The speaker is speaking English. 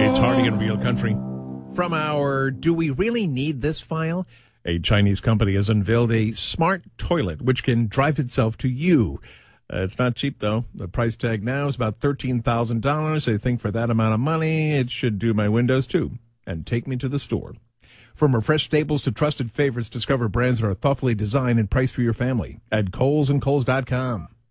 It's Hardy and Real Country. From our Do We Really Need This file, a Chinese company has unveiled a smart toilet which can drive itself to you. It's not cheap, though. The price tag now is about $13,000. I think for that amount of money, it should do my windows, too, and take me to the store. From refreshed staples to trusted favorites, discover brands that are thoughtfully designed and priced for your family at Kohl's and Kohl's.com.